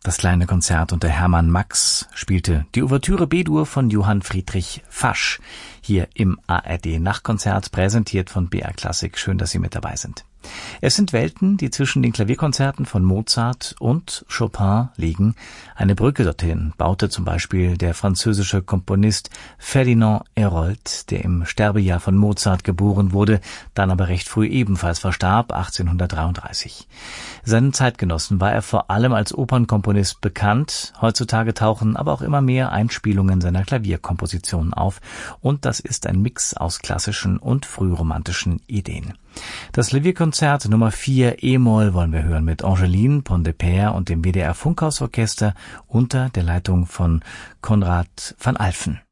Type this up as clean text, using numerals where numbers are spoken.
Das kleine Konzert unter Hermann Max spielte die Ouvertüre B-Dur von Johann Friedrich Fasch hier im ARD Nachtkonzert, präsentiert von BR Klassik. Schön, dass Sie mit dabei sind. Es sind Welten, die zwischen den Klavierkonzerten von Mozart und Chopin liegen. Eine Brücke dorthin baute zum Beispiel der französische Komponist Ferdinand Hérold, der im Sterbejahr von Mozart geboren wurde, dann aber recht früh ebenfalls verstarb, 1833. Seinen Zeitgenossen war er vor allem als Opernkomponist bekannt. Heutzutage tauchen aber auch immer mehr Einspielungen seiner Klavierkompositionen auf. Und das ist ein Mix aus klassischen und frühromantischen Ideen. Das Klavierkonzert Nummer 4 E-Moll wollen wir hören mit Angeline Pont-de-Père und dem WDR Funkhausorchester unter der Leitung von Konrad van Alphen.